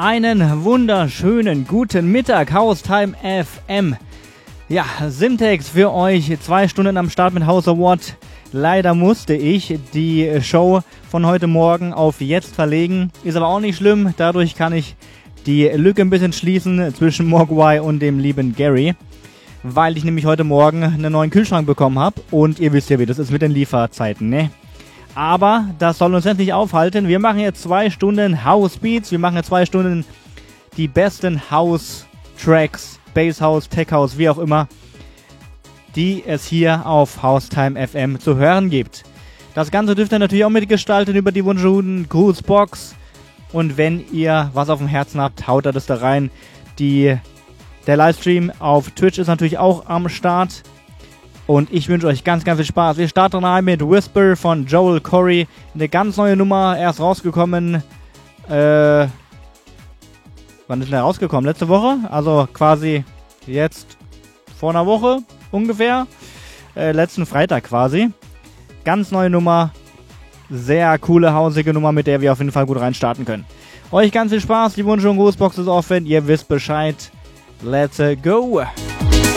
Einen wunderschönen guten Mittag, Haustime FM. Ja, Syntax für euch, 2 Stunden am Start mit House of What. Leider musste ich die Show von heute Morgen auf jetzt verlegen. Ist aber auch nicht schlimm, dadurch kann ich die Lücke ein bisschen schließen zwischen Mogwai und dem lieben Gary. Weil ich nämlich heute Morgen einen neuen Kühlschrank bekommen habe. Und ihr wisst ja, wie das ist mit den Lieferzeiten, ne? Aber das soll uns jetzt nicht aufhalten. Wir machen jetzt 2 Stunden House Beats. Wir machen jetzt 2 Stunden die besten House-Tracks, Basshouse, Tech-House, wie auch immer, die es hier auf Haustime FM zu hören gibt. Das Ganze dürft ihr natürlich auch mitgestalten über die wunderschönen Grußbox. Und wenn ihr was auf dem Herzen habt, haut das da rein. Der Livestream auf Twitch ist natürlich auch am Start. Und ich wünsche euch ganz, ganz viel Spaß. Wir starten rein mit Whisper von Joel Corry. Eine ganz neue Nummer, erst rausgekommen. Wann ist der rausgekommen? Letzte Woche? Also quasi jetzt vor einer Woche ungefähr. Letzten Freitag quasi. Ganz neue Nummer. Sehr coole, hausige Nummer, mit der wir auf jeden Fall gut reinstarten können. Euch ganz viel Spaß. Die Wunsch- und Grußbox ist offen. Ihr wisst Bescheid. Let's go.